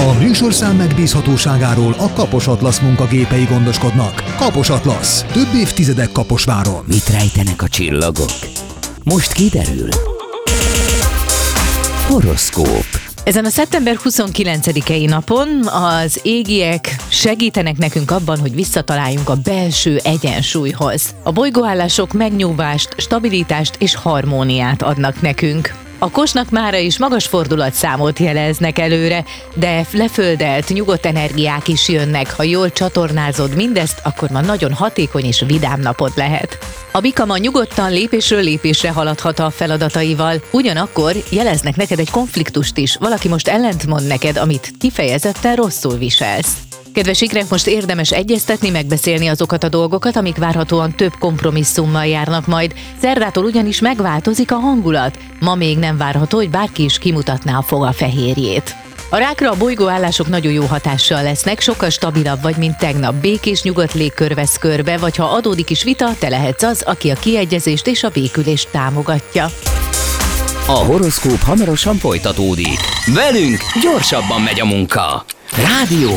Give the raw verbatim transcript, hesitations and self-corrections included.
A műsorszám megbízhatóságáról a Kapos Atlasz munkagépei gondoskodnak. Kapos Atlasz. Több évtizedek Kaposváron. Mit rejtenek a csillagok? Most kiderül. Horoszkóp. Ezen a szeptember huszonkilencedikei napon az égiek segítenek nekünk abban, hogy visszataláljunk a belső egyensúlyhoz. A bolygóállások megnyugvást, stabilitást és harmóniát adnak nekünk. A Kosnak mára is magas fordulatszámot jeleznek előre, de leföldelt, nyugodt energiák is jönnek. Ha jól csatornázod mindezt, akkor ma nagyon hatékony és vidám napod lehet. A Bika ma nyugodtan lépésről lépésre haladhat a feladataival, ugyanakkor jeleznek neked egy konfliktust is, valaki most ellentmond neked, amit kifejezetten rosszul viselsz. Kedves ikrek, most érdemes egyeztetni, megbeszélni azokat a dolgokat, amik várhatóan több kompromisszummal járnak majd. Szerdától ugyanis megváltozik a hangulat. Ma még nem várható, hogy bárki is kimutatná a foga fehérjét. A Rákra a bolygóállások nagyon jó hatással lesznek, sokkal stabilabb vagy, mint tegnap. Békés, nyugodt légkör vesz körbe, vagy ha adódik is vita, te lehetsz az, aki a kiegyezést és a békülést támogatja. A horoszkóp hamarosan folytatódik. Velünk gyorsabban megy a munka. Rádió